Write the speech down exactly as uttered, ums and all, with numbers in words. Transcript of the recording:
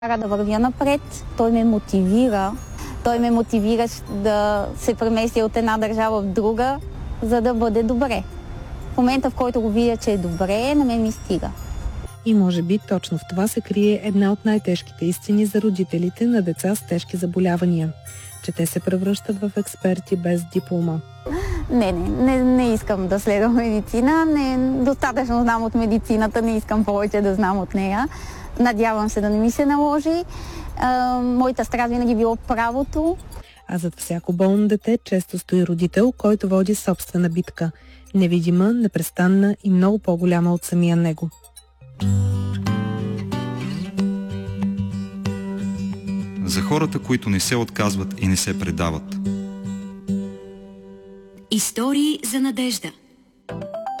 кара да вървя напред, той ме мотивира. Той ме мотивира да се премести от една държава в друга, за да бъде добре. В момента, в който го видя, че е добре, на мен ми стига. И може би точно в това се крие една от най-тежките истини за родителите на деца с тежки заболявания, че те се превръщат в експерти без диплома. Не, не, не, не искам да следвам медицина. Не, достатъчно знам от медицината, не искам повече да знам от нея. Надявам се да не ми се наложи. А, моята страст винаги било правото. А зад всяко болно дете често стои родител, който води собствена битка. Невидима, непрестанна и много по-голяма от самия него. За хората, които не се отказват и не се предават. Истории за надежда.